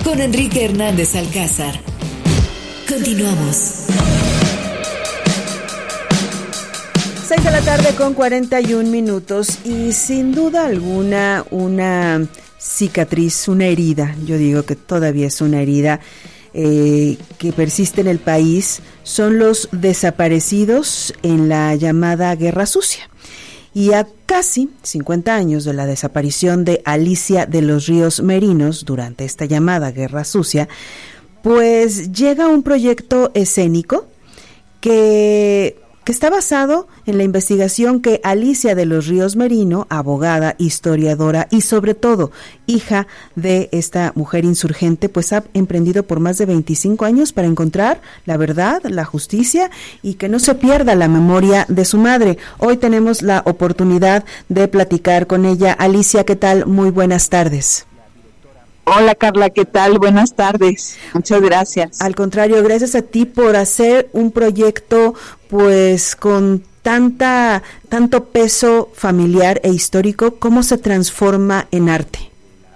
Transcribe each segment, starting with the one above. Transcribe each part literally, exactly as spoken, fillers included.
con Enrique Hernández Alcázar. Continuamos. Seis de la tarde con cuarenta y un minutos y sin duda alguna una cicatriz, una herida, yo digo que todavía es una herida eh, que persiste en el país, son los desaparecidos en la llamada Guerra Sucia. Y a casi cincuenta años de la desaparición de Alicia de los Ríos Merinos durante esta llamada Guerra Sucia, pues llega un proyecto escénico que... que está basado en la investigación que Alicia de los Ríos Merino, abogada, historiadora y sobre todo hija de esta mujer insurgente, pues ha emprendido por más de veinticinco años para encontrar la verdad, la justicia y que no se pierda la memoria de su madre. Hoy tenemos la oportunidad de platicar con ella. Alicia, ¿qué tal? Muy buenas tardes. Hola Carla, ¿qué tal? Buenas tardes. Muchas gracias. Al contrario, gracias a ti por hacer un proyecto pues con tanta tanto peso familiar e histórico. ¿Cómo se transforma en arte?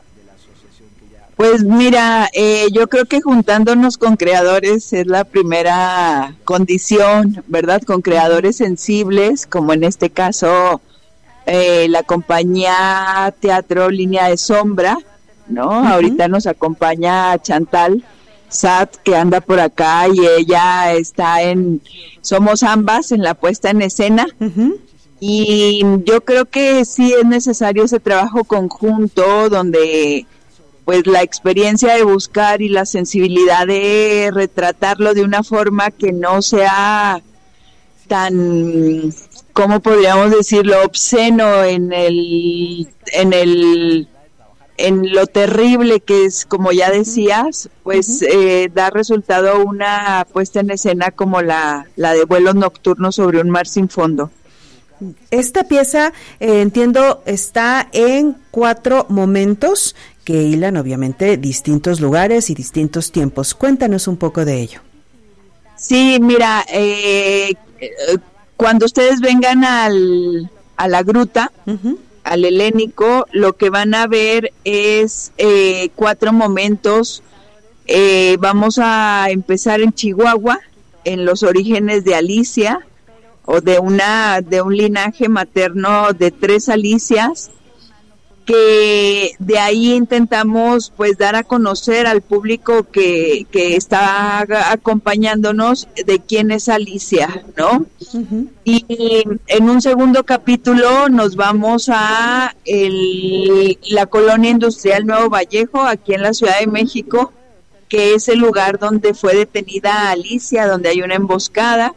Pues mira, eh, yo creo que juntándonos con creadores es la primera condición, ¿verdad? Con creadores sensibles, como en este caso eh, la compañía Teatro Línea de Sombra, ¿no? Uh-huh. Ahorita nos acompaña Chantal Sat, que anda por acá, y ella está en, somos ambas en la puesta en escena. Uh-huh. Y yo creo que sí es necesario ese trabajo conjunto donde pues la experiencia de buscar y la sensibilidad de retratarlo de una forma que no sea tan, ¿cómo podríamos decirlo?, obsceno en el en el en lo terrible que es, como ya decías, pues uh-huh. eh, da resultado una puesta en escena como la, la de Vuelos Nocturnos sobre un mar sin fondo. Esta pieza, eh, entiendo, está en cuatro momentos que hilan obviamente distintos lugares y distintos tiempos. Cuéntanos un poco de ello. Sí, mira, eh, cuando ustedes vengan al, a la gruta, uh-huh. al helénico, lo que van a ver es eh, cuatro momentos. Eh, vamos a empezar en Chihuahua, en los orígenes de Alicia, o de una de un linaje materno de tres Alicias, que de ahí intentamos pues dar a conocer al público que, que está acompañándonos de quién es Alicia, ¿no? Uh-huh. Y en un segundo capítulo nos vamos a el, la colonia industrial Nuevo Vallejo, aquí en la Ciudad de México, que es el lugar donde fue detenida Alicia, donde hay una emboscada.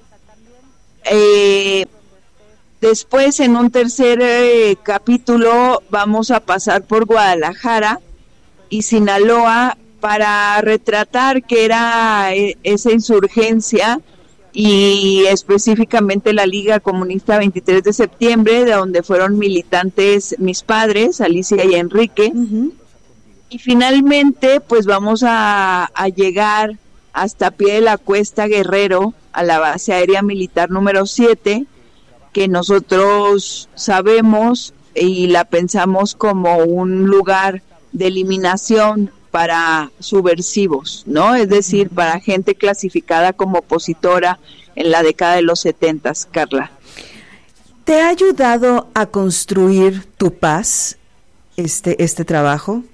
Eh, después, en un tercer eh, capítulo, vamos a pasar por Guadalajara y Sinaloa para retratar qué era eh, esa insurgencia y específicamente la Liga Comunista veintitrés de septiembre, de donde fueron militantes mis padres, Alicia y Enrique. Uh-huh. Y finalmente, pues vamos a, a llegar hasta Pie de la Cuesta Guerrero, a la base aérea militar número siete, que nosotros sabemos y la pensamos como un lugar de eliminación para subversivos, ¿no? Es decir, para gente clasificada como opositora en la década de los setentas, Carla. ¿Te ha ayudado a construir tu paz este, este trabajo?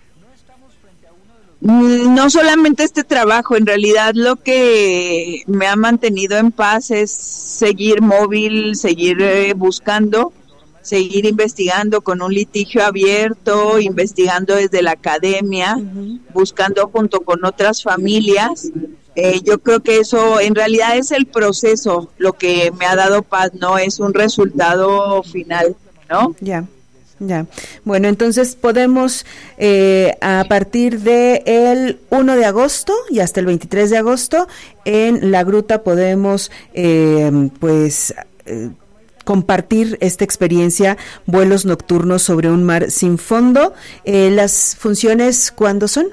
No solamente este trabajo, en realidad lo que me ha mantenido en paz es seguir móvil, seguir eh, buscando, seguir investigando con un litigio abierto, investigando desde la academia, uh-huh. buscando junto con otras familias. Eh, yo creo que eso en realidad es el proceso, lo que me ha dado paz, no es un resultado final, ¿no? Ya. Yeah. Ya, bueno, entonces podemos eh, a partir de el uno de agosto y hasta el veintitrés de agosto en la gruta podemos eh, pues eh, compartir esta experiencia, Vuelos Nocturnos sobre un mar sin fondo. Eh, ¿las funciones cuándo son?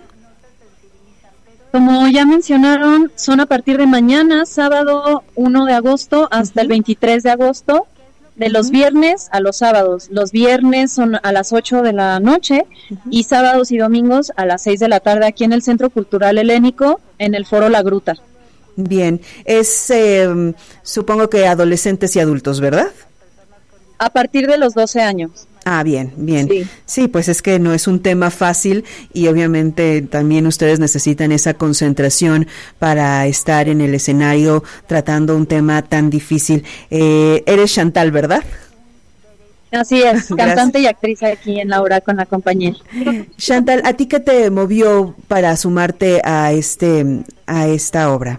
Como ya mencionaron, son a partir de mañana, sábado uno de agosto hasta uh-huh. el veintitrés de agosto. de los viernes a los sábados. Los viernes son a las ocho de la noche uh-huh. y sábados y domingos a las seis de la tarde aquí en el Centro Cultural Helénico, en el Foro La Gruta. Bien, es eh, supongo que adolescentes y adultos, ¿verdad? A partir de los doce años. Ah, bien, bien. Sí. Sí, pues es que no es un tema fácil y obviamente también ustedes necesitan esa concentración para estar en el escenario tratando un tema tan difícil. Eh, eres Chantal, ¿verdad? Así es, cantante y actriz aquí en la obra con la compañía. Chantal, ¿a ti qué te movió para sumarte a este a esta obra?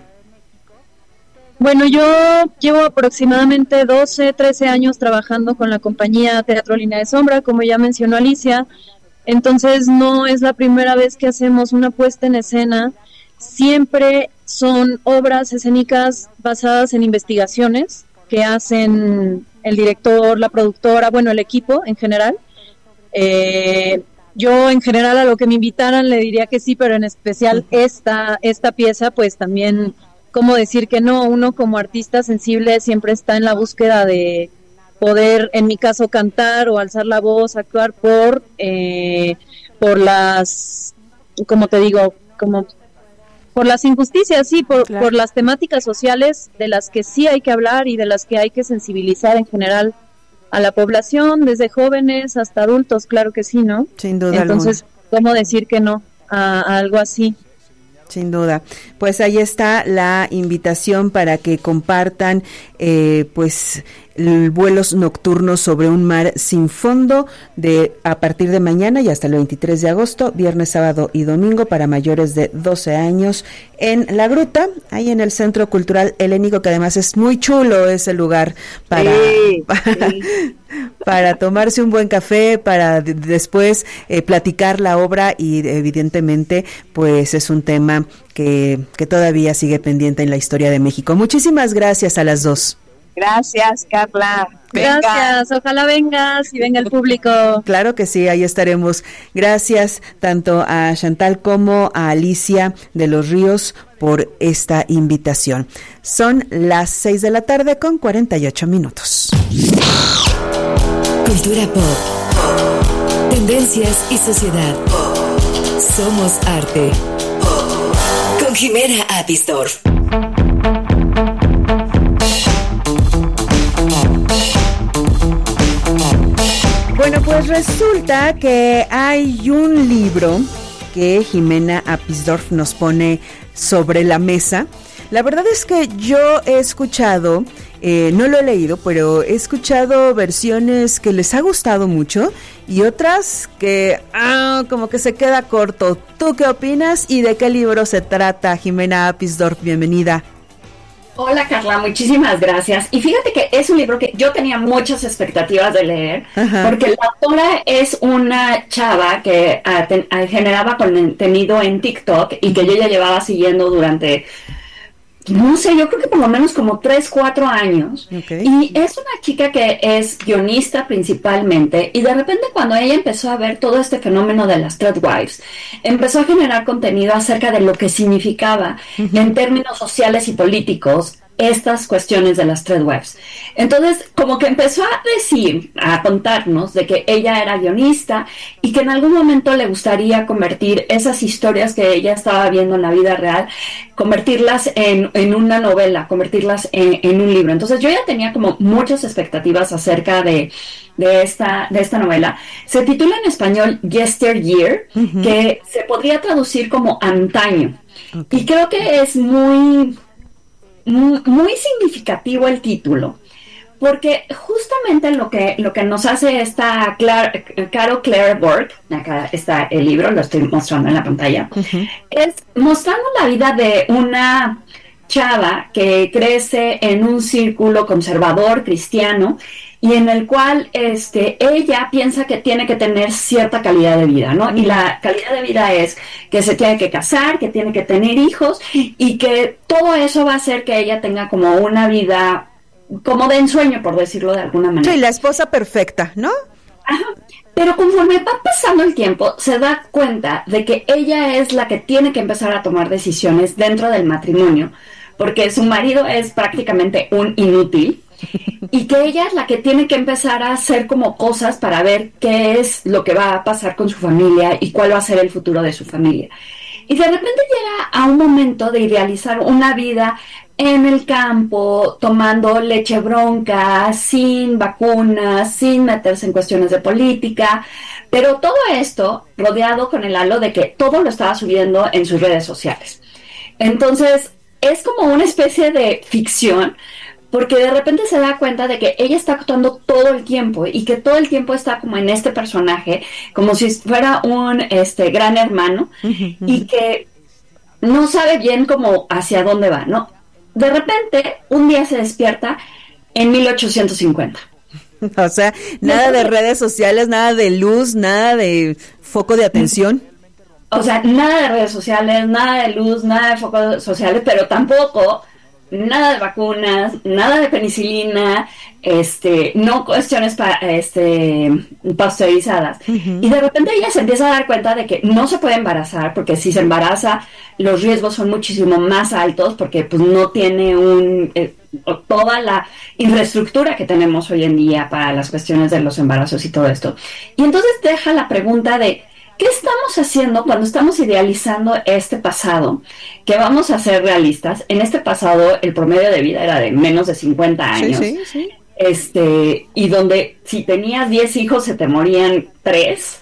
Bueno, yo llevo aproximadamente doce, trece años trabajando con la compañía Teatro Línea de Sombra, como ya mencionó Alicia, entonces no es la primera vez que hacemos una puesta en escena, siempre son obras escénicas basadas en investigaciones que hacen el director, la productora, bueno, el equipo en general. Eh, yo en general a lo que me invitaran le diría que sí, pero en especial esta, esta pieza pues también... ¿Cómo decir que no? Uno como artista sensible siempre está en la búsqueda de poder, en mi caso, cantar o alzar la voz, actuar por eh, por las, como te digo, como por las injusticias, sí, por, claro. por las temáticas sociales de las que sí hay que hablar y de las que hay que sensibilizar en general a la población, desde jóvenes hasta adultos, claro que sí, ¿no? Sin duda. Entonces, alguna. ¿cómo decir que no a, a algo así? Sin duda. Pues ahí está la invitación para que compartan eh, pues vuelos nocturnos sobre un mar sin fondo de a partir de mañana y hasta el veintitrés de agosto, viernes, sábado y domingo para mayores de doce años en La Gruta, ahí en el Centro Cultural Helénico, que además es muy chulo ese lugar para, sí, para, sí. para tomarse un buen café, para d- después eh, platicar la obra y evidentemente pues es un tema que, que todavía sigue pendiente en la historia de México. Muchísimas gracias a las dos. Gracias, Carla. Venga. Gracias, ojalá vengas y venga el público. Claro que sí, ahí estaremos. Gracias tanto a Chantal como a Alicia de los Ríos por esta invitación. Son las seis de la tarde con cuarenta y ocho minutos. Cultura pop, tendencias y sociedad. Somos arte. Con Jimena Apisdorf. Bueno, pues resulta que hay un libro que Jimena Apisdorf nos pone sobre la mesa. La verdad es que yo he escuchado, eh, no lo he leído, pero he escuchado versiones que les ha gustado mucho y otras que ah, como que se queda corto. ¿Tú qué opinas y de qué libro se trata, Jimena Apisdorf? Bienvenida. Hola Carla, muchísimas gracias. Y fíjate que es un libro que yo tenía muchas expectativas de leer, Ajá. porque la autora es una chava que uh, ten, uh, generaba contenido en TikTok y que yo ya llevaba siguiendo durante, no sé, yo creo que por lo menos como tres, cuatro años. Okay. Y es una chica que es guionista principalmente y de repente cuando ella empezó a ver todo este fenómeno de las threadwives, empezó a generar contenido acerca de lo que significaba uh-huh. en términos sociales y políticos estas cuestiones de las threadwives. Entonces, como que empezó a decir, a contarnos de que ella era guionista y que en algún momento le gustaría convertir esas historias que ella estaba viendo en la vida real, convertirlas en, en una novela, convertirlas en, en un libro. Entonces, yo ya tenía como muchas expectativas acerca de, de, esta, de esta novela. Se titula en español Yesteryear, uh-huh. que se podría traducir como antaño. Okay. Y creo que es muy... muy significativo el título, porque justamente lo que lo que nos hace esta Claire, Carol Claire Borg, acá está el libro, lo estoy mostrando en la pantalla, uh-huh. es mostrando la vida de una chava que crece en un círculo conservador cristiano y en el cual este, ella piensa que tiene que tener cierta calidad de vida, ¿no? Y la calidad de vida es que se tiene que casar, que tiene que tener hijos y que todo eso va a hacer que ella tenga como una vida como de ensueño, por decirlo de alguna manera. Sí, la esposa perfecta, ¿no? Ajá. Pero conforme va pasando el tiempo, se da cuenta de que ella es la que tiene que empezar a tomar decisiones dentro del matrimonio, porque su marido es prácticamente un inútil. y que ella es la que tiene que empezar a hacer como cosas para ver qué es lo que va a pasar con su familia y cuál va a ser el futuro de su familia. Y de repente llega a un momento de idealizar una vida en el campo, tomando leche bronca, sin vacunas, sin meterse en cuestiones de política, pero todo esto rodeado con el halo de que todo lo estaba subiendo en sus redes sociales. Entonces, es como una especie de ficción, porque de repente se da cuenta de que ella está actuando todo el tiempo y que todo el tiempo está como en este personaje, como si fuera un este gran hermano, uh-huh. y que no sabe bien cómo hacia dónde va, ¿no? De repente, un día se despierta en mil ochocientos cincuenta. O sea, nada de redes sociales, nada de luz, nada de foco de atención. O sea, nada de redes sociales, nada de luz, nada de focos sociales, pero tampoco nada de vacunas, nada de penicilina, este, no cuestiones pa, este, pasteurizadas. Uh-huh. Y de repente ella se empieza a dar cuenta de que no se puede embarazar, porque si se embaraza los riesgos son muchísimo más altos, porque pues no tiene un eh, toda la infraestructura que tenemos hoy en día para las cuestiones de los embarazos y todo esto. Y entonces deja la pregunta de ¿qué estamos haciendo cuando estamos idealizando este pasado? Que vamos a ser realistas. En este pasado el promedio de vida era de menos de cincuenta años. Sí, sí, sí. Este, y donde si tenías diez hijos se te morían tres.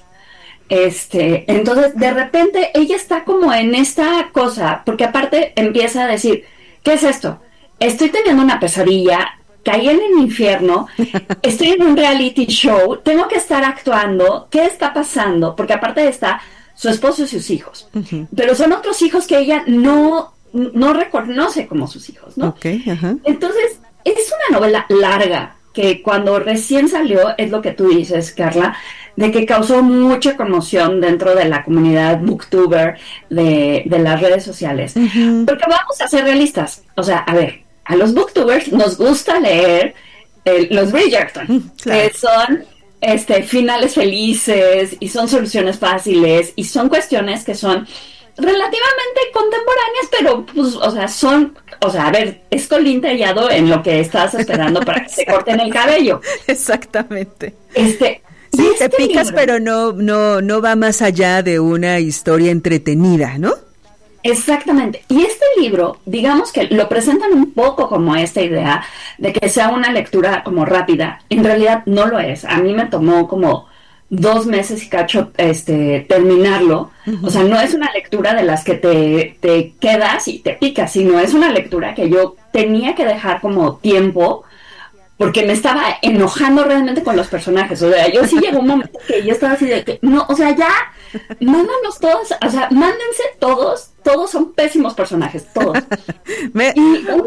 Este, entonces de repente ella está como en esta cosa, porque aparte empieza a decir, ¿qué es esto? Estoy teniendo una pesadilla, caí en el infierno, estoy en un reality show, tengo que estar actuando, ¿qué está pasando? Porque aparte está su esposo y sus hijos, uh-huh. pero son otros hijos que ella no, no reconoce como sus hijos, ¿no? Okay, uh-huh. Entonces, es una novela larga, que cuando recién salió, es lo que tú dices, Carla, de que causó mucha conmoción dentro de la comunidad booktuber de, de las redes sociales. Uh-huh. Porque vamos a ser realistas, o sea, a ver, a los booktubers nos gusta leer eh, los Bridgerton, claro. que son este, finales felices y son soluciones fáciles y son cuestiones que son relativamente contemporáneas, pero pues, o sea, son, o sea, a ver, es colín tallado en lo que estás esperando para que te corten el cabello. Exactamente. Este, sí, este te picas, libro, pero no, no, no va más allá de una historia entretenida, ¿no? Exactamente. Y este libro, digamos que lo presentan un poco como esta idea de que sea una lectura como rápida. En realidad no lo es. A mí me tomó como dos meses y cacho este, terminarlo. Uh-huh. O sea, no es una lectura de las que te, te quedas y te picas, sino es una lectura que yo tenía que dejar como tiempo porque me estaba enojando realmente con los personajes. O sea, yo sí llegó un momento que yo estaba así de que, no, o sea, ya, mándanos todos, o sea, mándense todos, todos son pésimos personajes, todos. Me... Y, uh,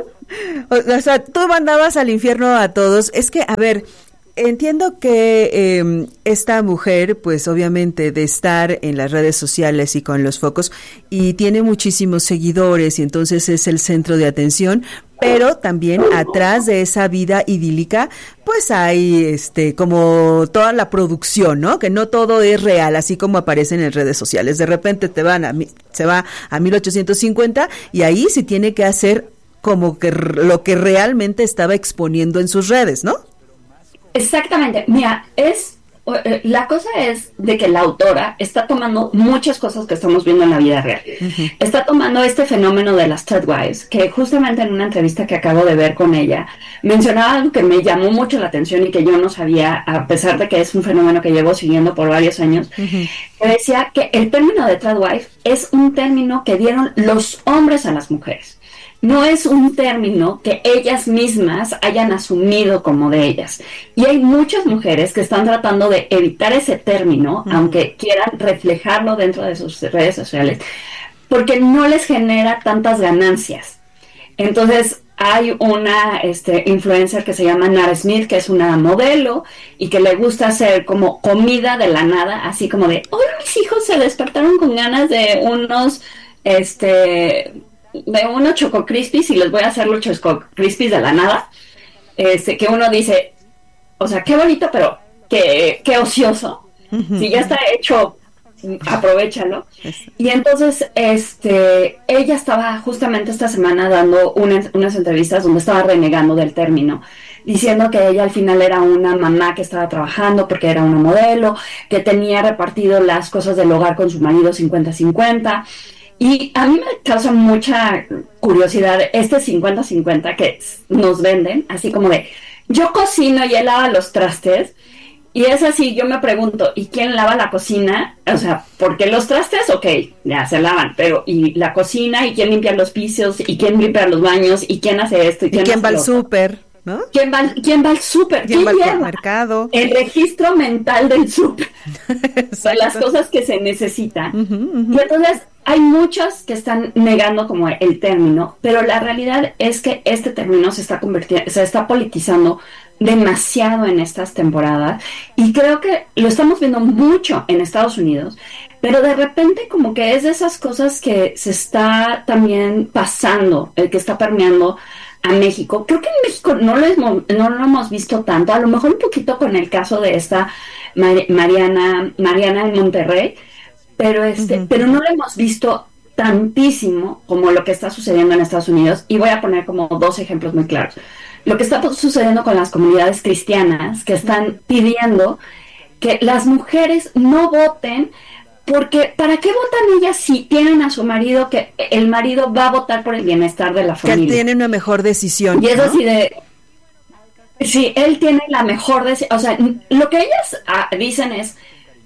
o sea, tú mandabas al infierno a todos. Es que, a ver, entiendo que eh, esta mujer, pues obviamente de estar en las redes sociales y con los focos, y tiene muchísimos seguidores y entonces es el centro de atención, pero también atrás de esa vida idílica, pues hay este como toda la producción, ¿no? Que no todo es real, así como aparecen en redes sociales. De repente te van a se va a mil ochocientos cincuenta y ahí se tiene que hacer como que lo que realmente estaba exponiendo en sus redes, ¿no? Exactamente. Mira, es la cosa es de que la autora está tomando muchas cosas que estamos viendo en la vida real. Uh-huh. Está tomando este fenómeno de las Threadwives, que justamente en una entrevista que acabo de ver con ella, mencionaba algo que me llamó mucho la atención y que yo no sabía, a pesar de que es un fenómeno que llevo siguiendo por varios años, uh-huh. que decía que el término de Threadwife es un término que dieron los hombres a las mujeres. No es un término que ellas mismas hayan asumido como de ellas. Y hay muchas mujeres que están tratando de evitar ese término, uh-huh. aunque quieran reflejarlo dentro de sus redes sociales, porque no les genera tantas ganancias. Entonces, hay una este, influencer que se llama Nara Smith, que es una modelo y que le gusta hacer como comida de la nada, así como de, hoy mis hijos se despertaron con ganas de unos, este... de unos Choco Crispies y les voy a hacer los Choco Crispies de la nada, este, que uno dice, o sea, qué bonito, pero qué, qué ocioso. Uh-huh. Si ya está hecho aprovéchalo. Y entonces, este, ella estaba justamente esta semana dando unas, unas entrevistas donde estaba renegando del término, diciendo que ella al final era una mamá que estaba trabajando porque era una modelo, que tenía repartido las cosas del hogar con su marido cincuenta cincuenta. Y a mí me causa mucha curiosidad este cincuenta cincuenta que nos venden, así como de, yo cocino y él lava los trastes. Y es así, yo me pregunto, ¿y quién lava la cocina? O sea, porque los trastes, ok, ya se lavan, pero ¿y la cocina? ¿Y quién limpia los pisos? ¿Y quién limpia los baños? ¿Y quién hace esto? ¿Y quién, ¿Y quién va al lo... súper? ¿No? ¿Quién va, quién va al súper? ¿Quién, ¿Quién va al mercado? El registro mental del súper. De las cosas que se necesitan. Uh-huh, uh-huh. Y entonces hay muchos que están negando como el término, pero la realidad es que este término se está convirtiendo, se está politizando demasiado en estas temporadas, y creo que lo estamos viendo mucho en Estados Unidos, pero de repente como que es de esas cosas que se está también pasando, el que está permeando a México. Creo que en México no lo, hemos, no lo hemos visto tanto, a lo mejor un poquito con el caso de esta Mar- Mariana, Mariana en Monterrey, pero este, uh-huh. pero no lo hemos visto tantísimo como lo que está sucediendo en Estados Unidos, y voy a poner como dos ejemplos muy claros. Lo que está sucediendo con las comunidades cristianas, que están pidiendo que las mujeres no voten, porque ¿para qué votan ellas si tienen a su marido, que el marido va a votar por el bienestar de la familia? Que tiene una mejor decisión. Y es ¿no? así de... Sí, él tiene la mejor decisión. O sea, lo que ellas ah, dicen es,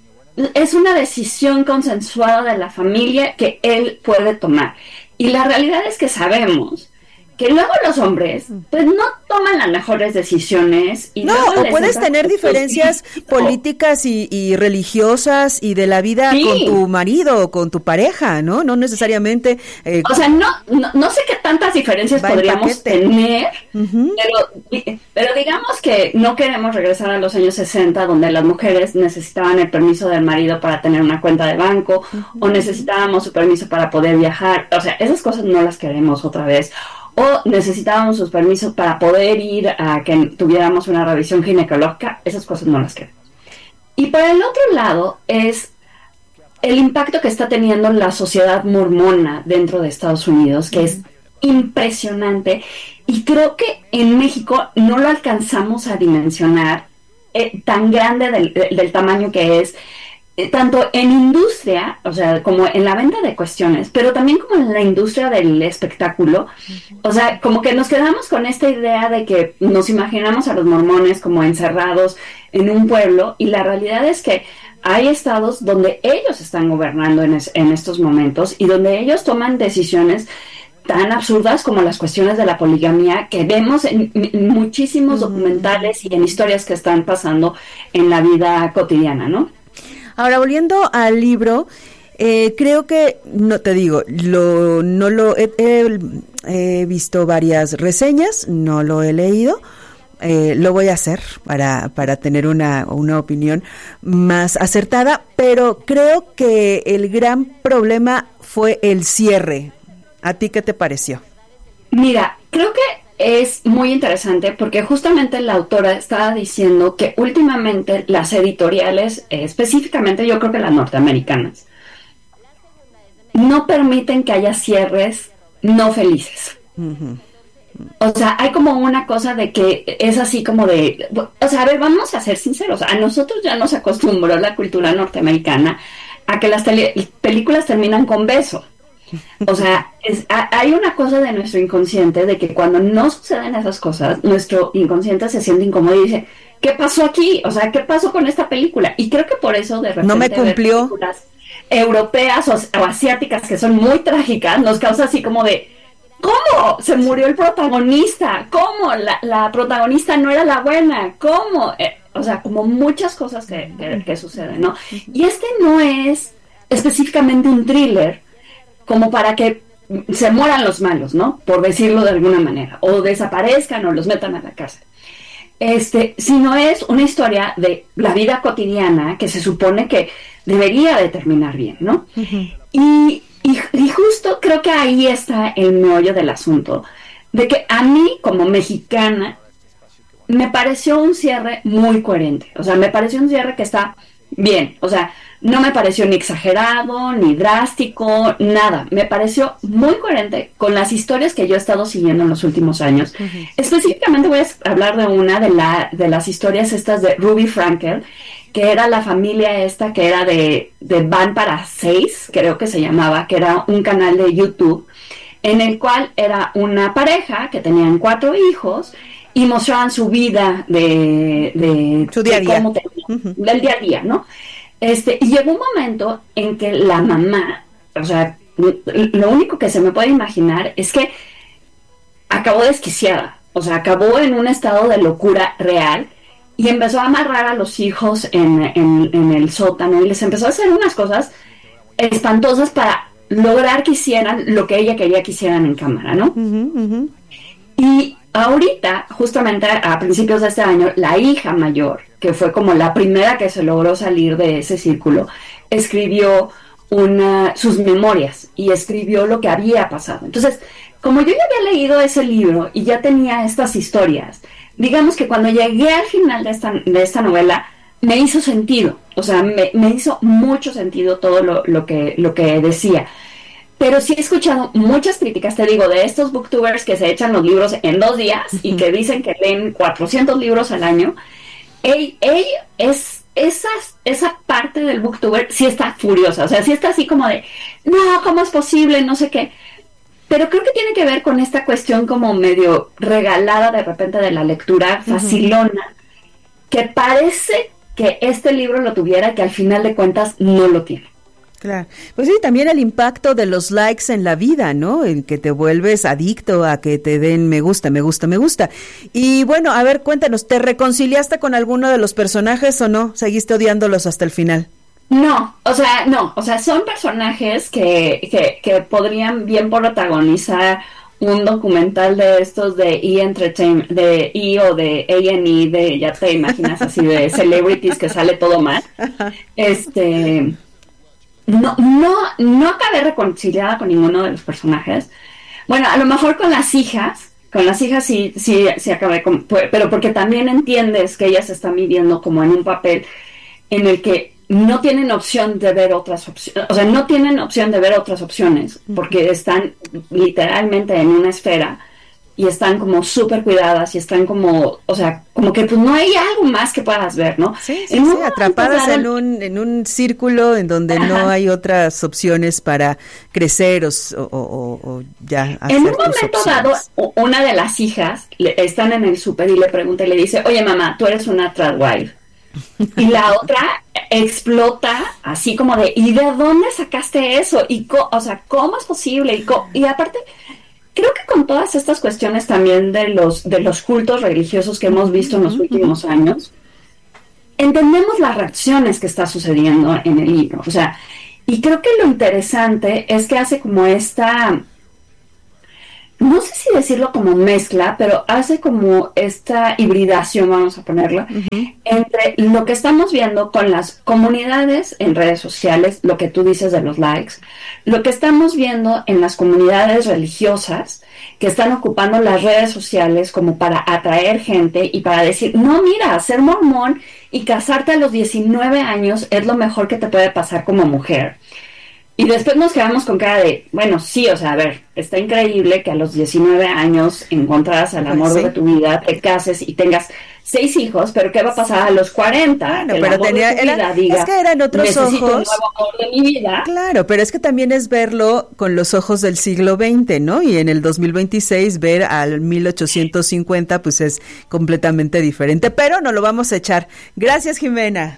es una decisión consensuada de la familia que él puede tomar. Y la realidad es que sabemos que luego los hombres pues no toman las mejores decisiones. Y no, o puedes tener diferencias políticas y, y religiosas y de la vida sí. con tu marido o con tu pareja, ¿no? No necesariamente... Eh, o sea, no, no, no sé qué tantas diferencias podríamos tener, uh-huh. pero, pero digamos que no queremos regresar a los años sesenta, donde las mujeres necesitaban el permiso del marido para tener una cuenta de banco, uh-huh. o necesitábamos su permiso para poder viajar. O sea, esas cosas no las queremos otra vez. O necesitábamos sus permisos para poder ir a que tuviéramos una revisión ginecológica. Esas cosas no las queremos. Y por el otro lado es el impacto que está teniendo la sociedad mormona dentro de Estados Unidos, que es impresionante, y creo que en México no lo alcanzamos a dimensionar eh, tan grande del, del tamaño que es, tanto en industria, o sea, como en la venta de cuestiones, pero también como en la industria del espectáculo. O sea, como que nos quedamos con esta idea de que nos imaginamos a los mormones como encerrados en un pueblo, y la realidad es que hay estados donde ellos están gobernando en, es, en estos momentos, y donde ellos toman decisiones tan absurdas como las cuestiones de la poligamia que vemos en, en muchísimos documentales y en historias que están pasando en la vida cotidiana, ¿no? Ahora, volviendo al libro, eh, creo que, no te digo, lo, no lo he, he, he visto varias reseñas, no lo he leído, eh, lo voy a hacer para, para tener una, una opinión más acertada, pero creo que el gran problema fue el cierre. ¿A ti qué te pareció? Mira, creo que es muy interesante porque justamente la autora estaba diciendo que últimamente las editoriales, eh, específicamente yo creo que las norteamericanas, no permiten que haya cierres no felices. Uh-huh. O sea, hay como una cosa de que es así como de... O sea, a ver, vamos a ser sinceros. A nosotros ya nos acostumbró la cultura norteamericana a que las tele- películas terminan con beso. O sea, es, a, hay una cosa de nuestro inconsciente de que cuando no suceden esas cosas, nuestro inconsciente se siente incómodo y dice, ¿qué pasó aquí? O sea, ¿qué pasó con esta película? Y creo que por eso de repente no me cumplió. Películas europeas o, o asiáticas que son muy trágicas nos causa así como de, ¿cómo? Se murió el protagonista. ¿Cómo? La, la protagonista no era la buena. ¿Cómo? Eh, o sea, como muchas cosas que, que, que suceden, ¿no? Y este no es específicamente un thriller como para que se mueran los malos, ¿no? Por decirlo de alguna manera, o desaparezcan o los metan a la cárcel. Este, sino es una historia de la vida cotidiana que se supone que debería de terminar bien, ¿no? Uh-huh. Y, y, y justo creo que ahí está el meollo del asunto, de que a mí como mexicana me pareció un cierre muy coherente, o sea, me pareció un cierre que está bien, o sea, no me pareció ni exagerado, ni drástico, nada. Me pareció muy coherente con las historias que yo he estado siguiendo en los últimos años. Uh-huh. Específicamente voy a hablar de una de, la, de las historias estas de Ruby Frankel, que era la familia esta que era de, de Van para Seis, creo que se llamaba, que era un canal de YouTube, en el cual era una pareja que tenían cuatro hijos y mostraban su vida de, de, su día a día. De cómo tenían, uh-huh. del día a día, ¿no? Este, y llegó un momento en que la mamá, o sea, lo único que se me puede imaginar es que acabó desquiciada, o sea, acabó en un estado de locura real y empezó a amarrar a los hijos en, en, en el sótano y les empezó a hacer unas cosas espantosas para lograr que hicieran lo que ella quería que hicieran en cámara, ¿no? Uh-huh, uh-huh. Y ahorita, justamente a principios de este año, la hija mayor, que fue como la primera que se logró salir de ese círculo, escribió una, sus memorias y escribió lo que había pasado. Entonces, como yo ya había leído ese libro y ya tenía estas historias, digamos que cuando llegué al final de esta, de esta novela, me hizo sentido, o sea, me, me hizo mucho sentido todo lo, lo, que, lo que decía. Pero sí he escuchado muchas críticas, te digo, de estos booktubers que se echan los libros en dos días y que dicen que leen cuatrocientos libros al año. Ella, ella es, esas, esa parte del booktuber sí está furiosa, o sea, sí está así como de, no, ¿cómo es posible? No sé qué. Pero creo que tiene que ver con esta cuestión como medio regalada de repente de la lectura, facilona, uh-huh. que parece que este libro lo tuviera, que al final de cuentas no lo tiene. Claro, pues sí, también el impacto de los likes en la vida, ¿no? En que te vuelves adicto a que te den me gusta, me gusta, me gusta. Y bueno, a ver, cuéntanos, ¿te reconciliaste con alguno de los personajes o no? ¿Seguiste odiándolos hasta el final? No, o sea, no, o sea, son personajes que, que, que podrían bien protagonizar un documental de estos de E! Entertainment, de E! o de A and E, de, ya te imaginas así, de celebrities que sale todo mal. Este... No, no, no acabé reconciliada con ninguno de los personajes. Bueno, a lo mejor con las hijas, con las hijas sí, sí, sí acabé con, pero porque también entiendes que ellas están viviendo como en un papel en el que no tienen opción de ver otras opciones, o sea, no tienen opción de ver otras opciones, porque están literalmente en una esfera y están como súper cuidadas y están como, o sea, como que pues no hay algo más que puedas ver, ¿no? Sí, sí, sí, atrapadas en un en un círculo en donde Ajá. no hay otras opciones para crecer o, o, o, o ya hacer En un tus momento opciones. dado, una de las hijas le, están en el súper y le pregunta y le dice, oye mamá, tú eres una tradwife. Y la otra explota así como de, ¿y de dónde sacaste eso? Y co- o sea, ¿cómo es posible? Y, co- y aparte... Creo que con todas estas cuestiones también de los de los cultos religiosos que hemos visto en los últimos años, entendemos las reacciones que está sucediendo en el libro. O sea, y creo que lo interesante es que hace como esta, no sé si decirlo como mezcla, pero hace como esta hibridación, vamos a ponerla, uh-huh. entre lo que estamos viendo con las comunidades en redes sociales, lo que tú dices de los likes, lo que estamos viendo en las comunidades religiosas que están ocupando las redes sociales como para atraer gente y para decir, no, mira, ser mormón y casarte a los diecinueve años es lo mejor que te puede pasar como mujer. Y después nos quedamos con cara de, bueno, sí, o sea, a ver, está increíble que a los diecinueve años encontraras al amor pues sí. de tu vida, te cases y tengas seis hijos, pero ¿qué va a pasar a los cuarenta? Bueno, pero tenía, era, vida, diga, es que eran otros necesito ojos. Un nuevo amor de mi vida. Claro, pero es que también es verlo con los ojos del siglo veinte, ¿no? Y en el dos mil veintiséis ver al mil ochocientos cincuenta, pues es completamente diferente, pero no lo vamos a echar. Gracias, Jimena.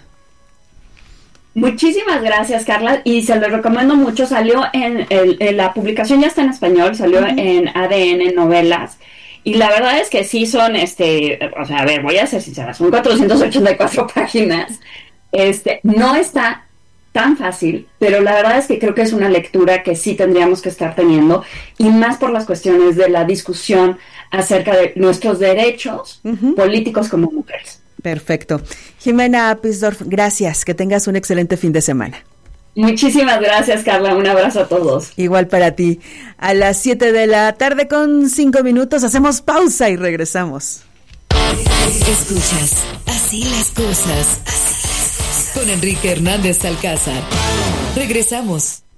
Muchísimas gracias, Carla, y se lo recomiendo mucho. Salió en, el, en la publicación, ya está en español, salió uh-huh. en A D N Novelas, y la verdad es que sí son, este, o sea, a ver, voy a ser sincera, son cuatrocientas ochenta y cuatro páginas, este, no está tan fácil, pero la verdad es que creo que es una lectura que sí tendríamos que estar teniendo, y más por las cuestiones de la discusión acerca de nuestros derechos uh-huh. políticos como mujeres. Perfecto. Jimena Apisdorf, gracias. Que tengas un excelente fin de semana. Muchísimas gracias, Carla. Un abrazo a todos. Igual para ti. A las siete de la tarde con cinco minutos hacemos pausa y regresamos. Escuchas Así las cosas. Así las cosas. con Enrique Hernández Alcázar. Regresamos.